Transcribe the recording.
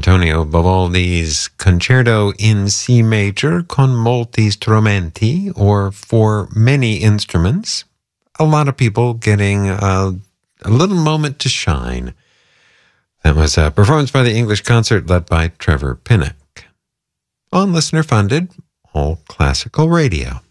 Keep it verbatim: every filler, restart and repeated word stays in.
Antonio Vivaldi's Concerto in C Major con molti strumenti, or for many instruments. A lot of people getting a, a little moment to shine. That was a performance by the English Concert led by Trevor Pinnock on listener-funded All Classical Radio.